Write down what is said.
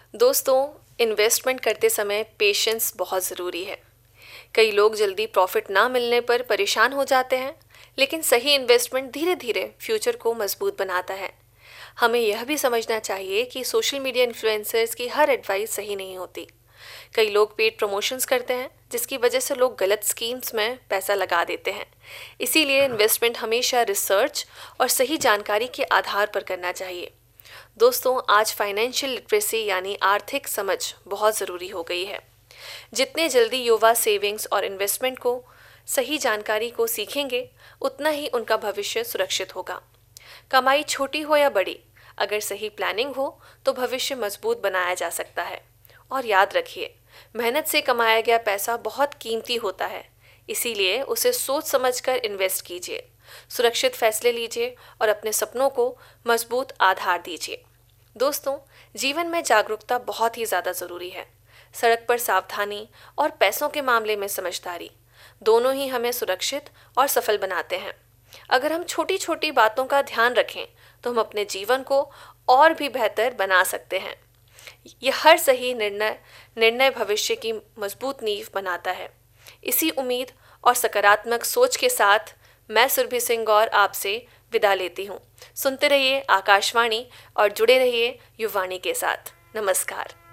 दोस्तों, इन्वेस्टमेंट करते समय पेशेंस बहुत ज़रूरी है। कई लोग जल्दी प्रॉफिट ना मिलने पर परेशान हो जाते हैं, लेकिन सही इन्वेस्टमेंट धीरे धीरे फ्यूचर को मजबूत बनाता है। हमें यह भी समझना चाहिए कि सोशल मीडिया इन्फ्लुएंसर्स की हर एडवाइस सही नहीं होती। कई लोग पेड प्रमोशंस करते हैं, जिसकी वजह से लोग गलत स्कीम्स में पैसा लगा देते हैं। इसीलिए इन्वेस्टमेंट हमेशा रिसर्च और सही जानकारी के आधार पर करना चाहिए। दोस्तों, आज फाइनेंशियल लिटरेसी यानी आर्थिक समझ बहुत ज़रूरी हो गई है। जितने जल्दी युवा सेविंग्स और इन्वेस्टमेंट को सही जानकारी को सीखेंगे, उतना ही उनका भविष्य सुरक्षित होगा। कमाई छोटी हो या बड़ी, अगर सही प्लानिंग हो तो भविष्य मजबूत बनाया जा सकता है। और याद रखिए, मेहनत से कमाया गया पैसा बहुत कीमती होता है, इसीलिए उसे सोच समझकर इन्वेस्ट कीजिए, सुरक्षित फैसले लीजिए और अपने सपनों को मजबूत आधार दीजिए। दोस्तों, जीवन में जागरूकता बहुत ही ज़्यादा ज़रूरी है। सड़क पर सावधानी और पैसों के मामले में समझदारी, दोनों ही हमें सुरक्षित और सफल बनाते हैं। अगर हम छोटी छोटी बातों का ध्यान रखें तो हम अपने जीवन को और भी बेहतर बना सकते हैं। यह हर सही निर्णय भविष्य की मजबूत नींव बनाता है। इसी उम्मीद और सकारात्मक सोच के साथ मैं सुरभि सिंह गौर आपसे विदा लेती हूँ। सुनते रहिए आकाशवाणी और जुड़े रहिए युवाणी के साथ। नमस्कार।